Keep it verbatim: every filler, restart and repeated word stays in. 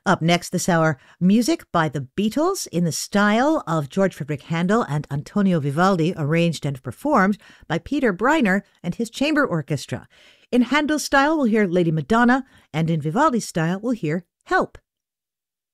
Up next this hour, music by the Beatles in the style of George Frederick Handel and Antonio Vivaldi, arranged and performed by Peter Briner and his chamber orchestra. In Handel's style, we'll hear Lady Madonna, and in Vivaldi's style, we'll hear Help.